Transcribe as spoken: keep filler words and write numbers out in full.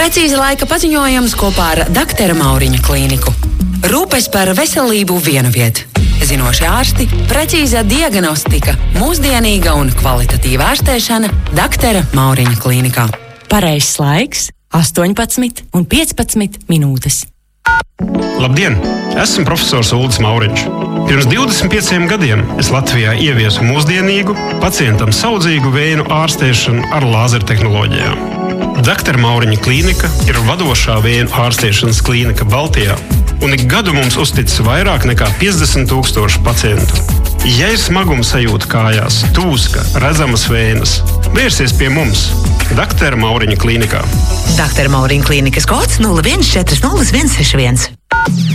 Precīzi laika paziņojums kopā ar doktora Mauriņa klīniku. Rūpes par veselību vienu vietu. Zinoši ārsti, precīza diagnostika, mūsdienīga un kvalitatīva ārstēšana doktora Mauriņa klīnikā. Pareizs laiks – astoņpadsmit un piecpadsmit minūtes. Labdien! Esmu profesors Uldis Mauriņš. Pirms divdesmit pieciem gadiem es Latvijā ieviesu mūsdienīgu, pacientam saudzīgu vēju ārstēšanu ar lāzertehnoloģijām. doktora Mauriņa klīnika ir vadošā vēju ārstēšanas klīnika Baltijā, un ik gadu mums uzticas vairāk nekā piecdesmit tūkstoši pacientu. Ja ir smaguma sajūta kājās, tūska, redzamas vējas, vērsies pie mums, doktora Mauriņa klīnikā. doktora Mauriņa klīnikas kods nulle viens četri nulle viens seši viens.